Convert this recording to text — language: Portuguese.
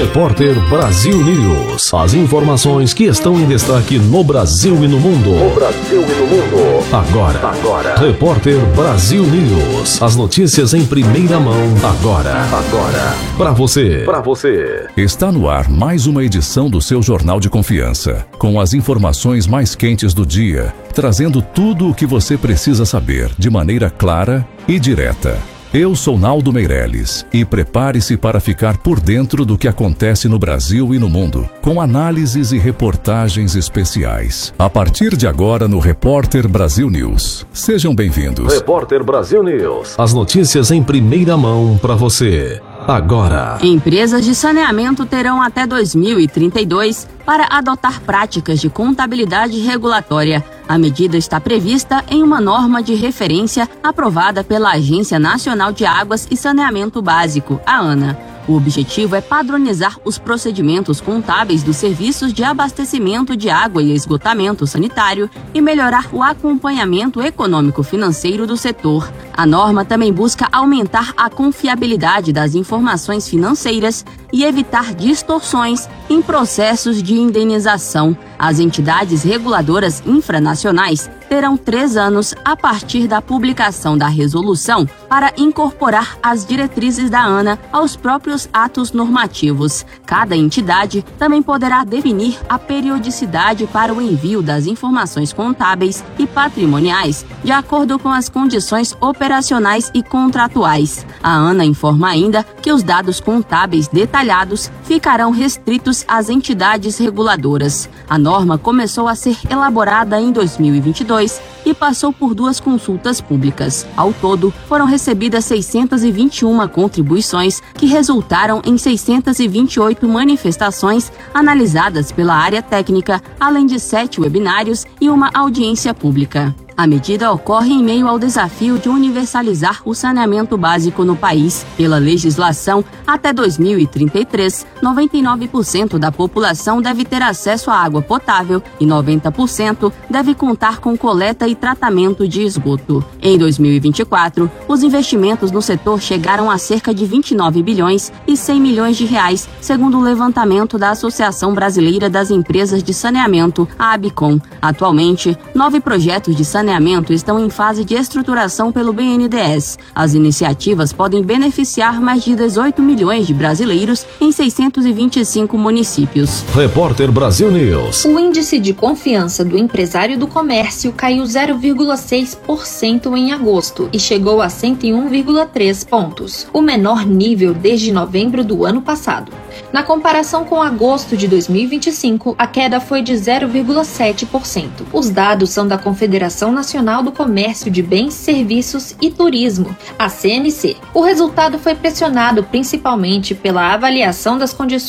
Repórter Brasil News. As informações que estão em destaque no Brasil e no mundo. Agora. Repórter Brasil News. As notícias em primeira mão. Agora. Para você. Está no ar mais uma edição do seu Jornal de Confiança, com as informações mais quentes do dia, trazendo tudo o que você precisa saber de maneira clara e direta. Eu sou Naldo Meirelles e prepare-se para ficar por dentro do que acontece no Brasil e no mundo, com análises e reportagens especiais. A partir de agora no Repórter Brasil News. Sejam bem-vindos. Repórter Brasil News. As notícias em primeira mão para você. Agora. Empresas de saneamento terão até 2032 para adotar práticas de contabilidade regulatória. A medida está prevista em uma norma de referência aprovada pela Agência Nacional de Águas e Saneamento Básico, a ANA. O objetivo é padronizar os procedimentos contábeis dos serviços de abastecimento de água e esgotamento sanitário e melhorar o acompanhamento econômico-financeiro do setor. A norma também busca aumentar a confiabilidade das informações financeiras e evitar distorções em processos de indenização. As entidades reguladoras infranacionais terão 3 anos a partir da publicação da resolução para incorporar as diretrizes da ANA aos próprios atos normativos. Cada entidade também poderá definir a periodicidade para o envio das informações contábeis e patrimoniais, de acordo com as condições operacionais e contratuais. A ANA informa ainda que os dados contábeis detalhados ficarão restritos às entidades reguladoras. A norma começou a ser elaborada em 2022 e passou por 2 consultas públicas. Ao todo, foram recebidas 621 contribuições que resultaram em 628 manifestações analisadas pela área técnica, além de 7 webinários e uma audiência pública. A medida ocorre em meio ao desafio de universalizar o saneamento básico no país. Pela legislação, até 2033, 99% da população deve ter acesso à água potável e 90% deve contar com coleta e tratamento de esgoto. Em 2024, os investimentos no setor chegaram a cerca de 29 bilhões e 100 milhões de reais, segundo o levantamento da Associação Brasileira das Empresas de Saneamento, a ABICOM. Atualmente, 9 projetos de saneamento estão em fase de estruturação pelo BNDES. As iniciativas podem beneficiar mais de 18 milhões de brasileiros em 625 municípios. Repórter Brasil News. O índice de confiança do empresário do comércio caiu 0,6% em agosto e chegou a 101,3 pontos, o menor nível desde novembro do ano passado. Na comparação com agosto de 2025, a queda foi de 0,7%. Os dados são da Confederação Nacional do Comércio de Bens, Serviços e Turismo, a CNC. O resultado foi pressionado principalmente pela avaliação das condições